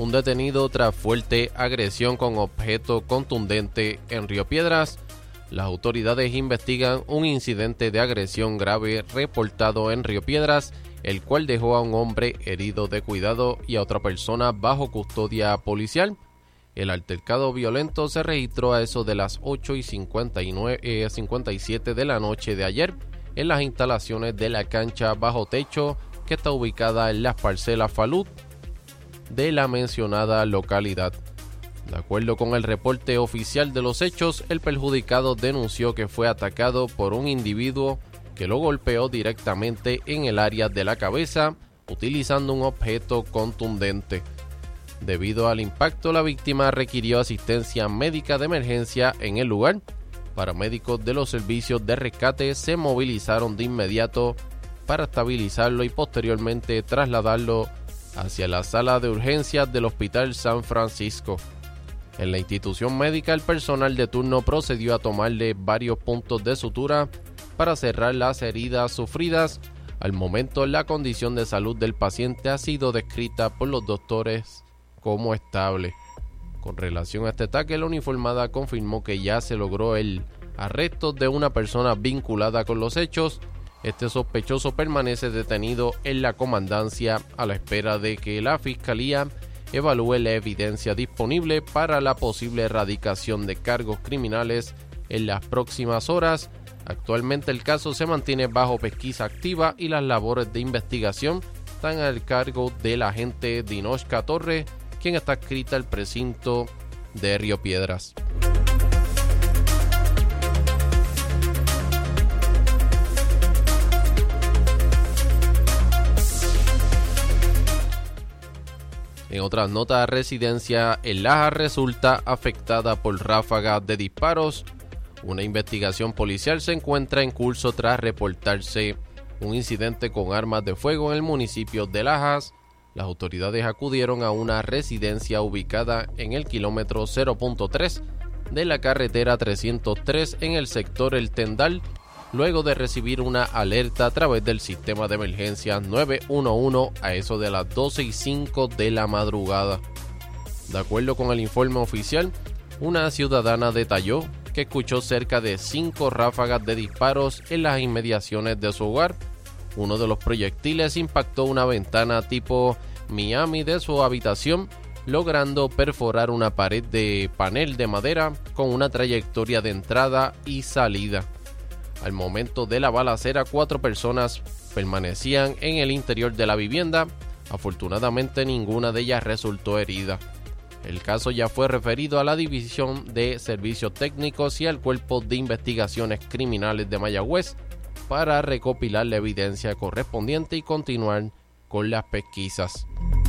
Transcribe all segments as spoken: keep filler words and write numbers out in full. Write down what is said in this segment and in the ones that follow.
un detenido tras fuerte agresión con objeto contundente en Río Piedras. Las autoridades investigan un incidente de agresión grave reportado en Río Piedras, el cual dejó a un hombre herido de cuidado y a otra persona bajo custodia policial. El altercado violento se registró a eso de las ocho y cincuenta y siete de la noche de ayer en las instalaciones de la cancha bajo techo que está ubicada en las parcelas Falud de la mencionada localidad. De acuerdo con el reporte oficial de los hechos, el perjudicado denunció que fue atacado por un individuo que lo golpeó directamente en el área de la cabeza utilizando un objeto contundente. Debido al impacto, la víctima requirió asistencia médica de emergencia en el lugar. Paramédicos de los servicios de rescate se movilizaron de inmediato para estabilizarlo y posteriormente trasladarlo hacia la sala de urgencias del Hospital San Francisco. En la institución médica, el personal de turno procedió a tomarle varios puntos de sutura para cerrar las heridas sufridas. Al momento, la condición de salud del paciente ha sido descrita por los doctores como estable. Con relación a este ataque, la uniformada confirmó que ya se logró el arresto de una persona vinculada con los hechos. Este sospechoso permanece detenido en la comandancia a la espera de que la fiscalía evalúe la evidencia disponible para la posible erradicación de cargos criminales en las próximas horas. Actualmente el caso se mantiene bajo pesquisa activa y las labores de investigación están al cargo del agente Dinoshka Torres, quien está adscrita al precinto de Río Piedras. En otras notas, residencia en Lajas resulta afectada por ráfagas de disparos. Una investigación policial se encuentra en curso tras reportarse un incidente con armas de fuego en el municipio de Lajas. Las autoridades acudieron a una residencia ubicada en el kilómetro cero punto tres de la carretera trescientos tres en el sector El Tendal, luego de recibir una alerta a través del sistema de emergencias nueve uno uno a eso de las doce y cinco de la madrugada. De acuerdo con el informe oficial, una ciudadana detalló que escuchó cerca de cinco ráfagas de disparos en las inmediaciones de su hogar. Uno de los proyectiles impactó una ventana tipo Miami de su habitación, logrando perforar una pared de panel de madera con una trayectoria de entrada y salida. Al momento de la balacera, cuatro personas permanecían en el interior de la vivienda. Afortunadamente, ninguna de ellas resultó herida. El caso ya fue referido a la División de Servicios Técnicos y al Cuerpo de Investigaciones Criminales de Mayagüez para recopilar la evidencia correspondiente y continuar con las pesquisas.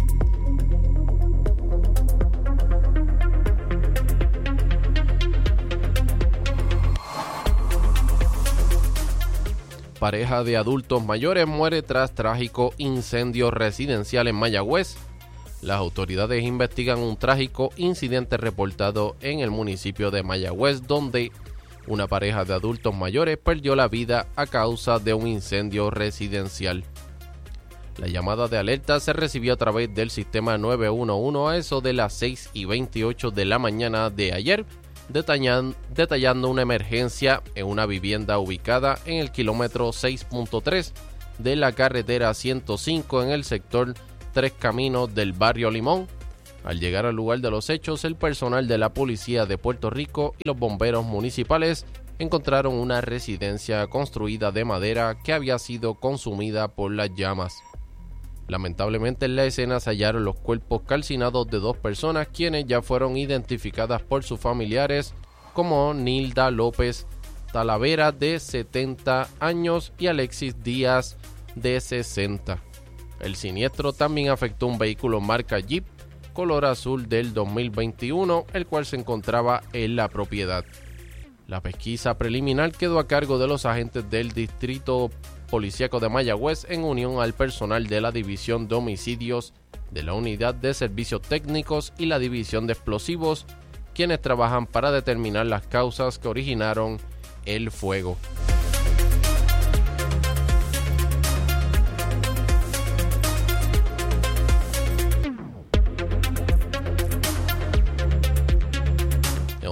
Pareja de adultos mayores muere tras trágico incendio residencial en Mayagüez. Las autoridades investigan un trágico incidente reportado en el municipio de Mayagüez, donde una pareja de adultos mayores perdió la vida a causa de un incendio residencial. La llamada de alerta se recibió a través del sistema nueve uno uno a eso de las seis y veintiocho de la mañana de ayer, detallan, detallando una emergencia en una vivienda ubicada en el kilómetro seis punto tres de la carretera ciento cinco en el sector Tres Caminos del barrio Limón. Al llegar al lugar de los hechos, el personal de la Policía de Puerto Rico y los bomberos municipales encontraron una residencia construida de madera que había sido consumida por las llamas. Lamentablemente, en la escena se hallaron los cuerpos calcinados de dos personas, quienes ya fueron identificadas por sus familiares como Nilda López Talavera, de setenta años, y Alexis Díaz, de sesenta. El siniestro también afectó un vehículo marca Jeep color azul del dos mil veintiuno, el cual se encontraba en la propiedad. La pesquisa preliminar quedó a cargo de los agentes del Distrito Policíaco de Mayagüez en unión al personal de la División de Homicidios, de la Unidad de Servicios Técnicos y la División de Explosivos, quienes trabajan para determinar las causas que originaron el fuego.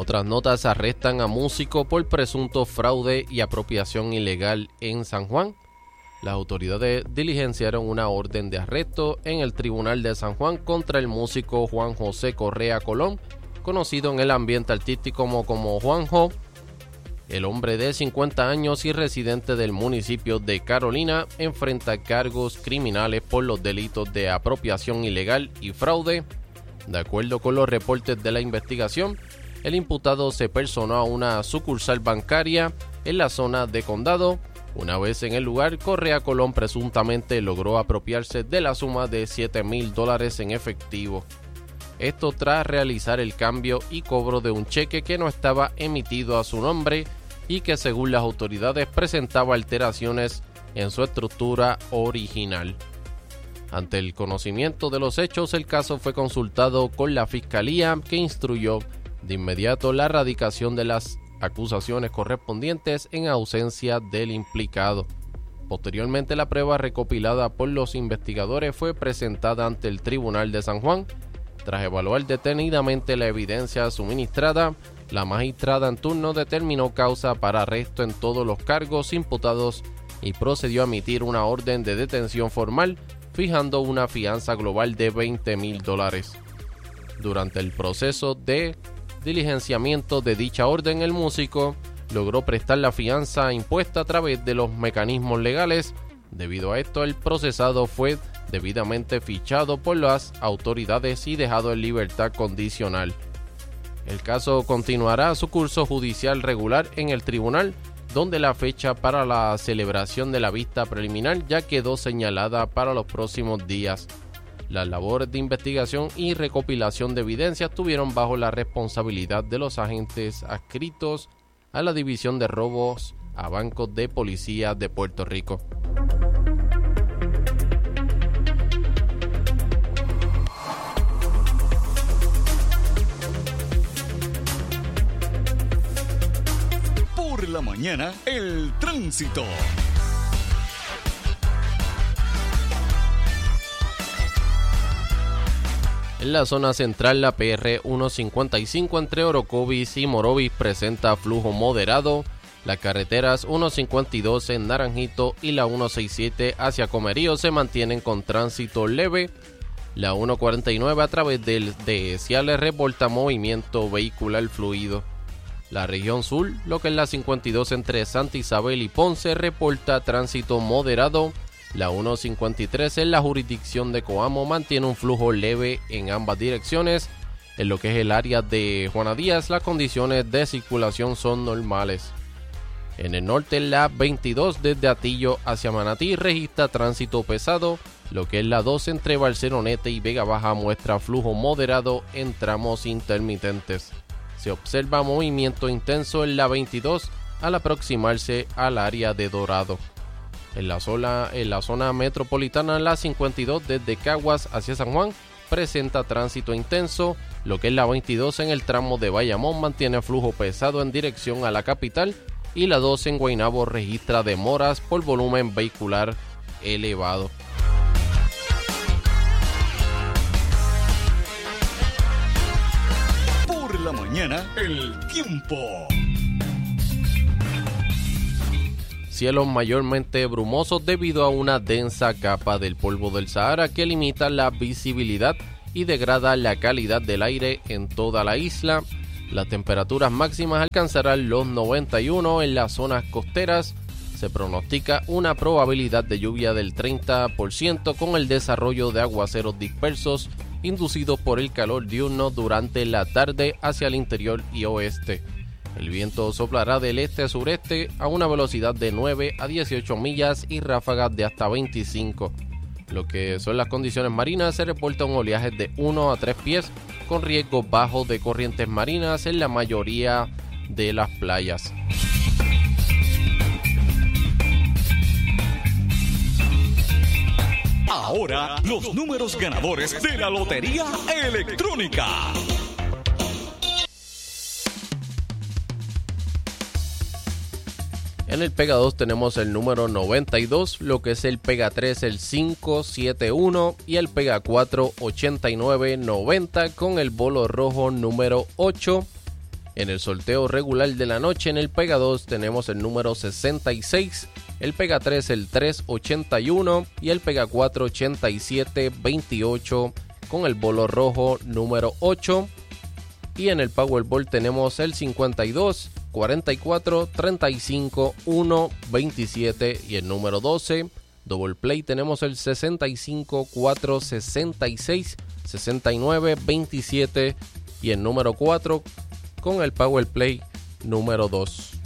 otras notas, arrestan a músico por presunto fraude y apropiación ilegal en San Juan. Las autoridades diligenciaron una orden de arresto en el Tribunal de San Juan contra el músico Juan José Correa Colón, conocido en el ambiente artístico como, como Juanjo. El hombre de cincuenta años y residente del municipio de Carolina enfrenta cargos criminales por los delitos de apropiación ilegal y fraude. De acuerdo con los reportes de la investigación, el imputado se personó a una sucursal bancaria en la zona de Condado. Una vez en el lugar, Correa Colón presuntamente logró apropiarse de la suma de siete mil dólares en efectivo. Esto tras realizar el cambio y cobro de un cheque que no estaba emitido a su nombre y que, según las autoridades, presentaba alteraciones en su estructura original. Ante el conocimiento de los hechos, el caso fue consultado con la Fiscalía, que instruyó de inmediato la erradicación de las acusaciones correspondientes en ausencia del implicado. Posteriormente, la prueba recopilada por los investigadores fue presentada ante el Tribunal de San Juan. Tras evaluar detenidamente la evidencia suministrada, la magistrada en turno determinó causa para arresto en todos los cargos imputados y procedió a emitir una orden de detención formal, fijando una fianza global de veinte mil dólares. Durante el proceso de diligenciamiento de dicha orden, el músico logró prestar la fianza impuesta a través de los mecanismos legales. Debido a esto, el procesado fue debidamente fichado por las autoridades y dejado en libertad condicional. El caso continuará su curso judicial regular en el tribunal, donde la fecha para la celebración de la vista preliminar ya quedó señalada para los próximos días. Las labores de investigación y recopilación de evidencias tuvieron bajo la responsabilidad de los agentes adscritos a la División de Robos a Bancos de Policía de Puerto Rico. Por la mañana, el tránsito. En la zona central, la P R ciento cincuenta y cinco entre Orocovis y Morovis presenta flujo moderado. Las carreteras ciento cincuenta y dos en Naranjito y la ciento sesenta y siete hacia Comerío se mantienen con tránsito leve. La ciento cuarenta y nueve a través del de Ciales reporta movimiento vehicular fluido. La región sur, lo que es la cincuenta y dos entre Santa Isabel y Ponce, reporta tránsito moderado. La ciento cincuenta y tres en la jurisdicción de Coamo mantiene un flujo leve en ambas direcciones. En lo que es el área de Juana Díaz, las condiciones de circulación son normales. En el norte, la veintidós desde Atillo hacia Manatí registra tránsito pesado. Lo que es la dos entre Barceloneta y Vega Baja muestra flujo moderado en tramos intermitentes. Se observa movimiento intenso en la veintidós al aproximarse al área de Dorado. En la, zona, en la zona metropolitana, la cincuenta y dos desde Caguas hacia San Juan presenta tránsito intenso. Lo que es la veintidós en el tramo de Bayamón mantiene flujo pesado en dirección a la capital. Y la dos en Guaynabo registra demoras por volumen vehicular elevado. Por la mañana, el tiempo. Cielos mayormente brumosos debido a una densa capa del polvo del Sahara que limita la visibilidad y degrada la calidad del aire en toda la isla. Las temperaturas máximas alcanzarán los noventa y uno en las zonas costeras. Se pronostica una probabilidad de lluvia del treinta por ciento con el desarrollo de aguaceros dispersos inducidos por el calor diurno durante la tarde hacia el interior y oeste. El viento soplará del este-sureste a una velocidad de nueve a dieciocho millas y ráfagas de hasta veinticinco. Lo que son las condiciones marinas, se reporta un oleaje de uno a tres pies con riesgo bajo de corrientes marinas en la mayoría de las playas. Ahora, los números ganadores de la Lotería Electrónica. En el Pega dos tenemos el número noventa y dos, lo que es el Pega tres el cinco siete uno y el Pega cuatro ochenta y nueve noventa con el bolo rojo número ocho. En el sorteo regular de la noche, en el Pega dos tenemos el número sesenta y seis, el Pega tres el trescientos ochenta y uno y el Pega cuatro ochenta y siete veintiocho con el bolo rojo número ocho. Y en el Powerball tenemos el cincuenta y dos, cuarenta y cuatro, treinta y cinco, uno, veintisiete y el número doce. Double Play tenemos el sesenta y cinco, cuatro, sesenta y seis, sesenta y nueve, veintisiete y el número cuatro con el Power Play número dos.